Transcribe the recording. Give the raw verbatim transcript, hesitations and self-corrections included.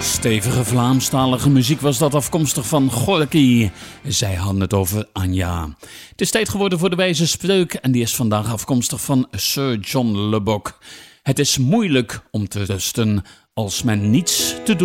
Stevige Vlaamstalige muziek was dat, afkomstig van Gorky. Zij hadden het over Anja. Het is tijd geworden voor de wijze spreuk en die is vandaag afkomstig van Sir John Lubbock. Het is moeilijk om te rusten als men niets te doen